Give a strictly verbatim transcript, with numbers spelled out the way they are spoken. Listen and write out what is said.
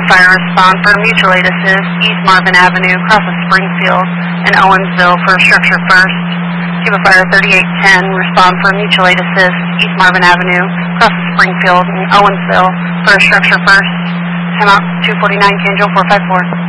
Fire respond for mutual aid assist, East Marvin Avenue, across of Springfield and Owensville for structure first. Cuba Fire thirty-eight ten respond for mutual aid assist, East Marvin Avenue, across of Springfield and Owensville for structure first. Time out two forty-nine, Canjo four five four.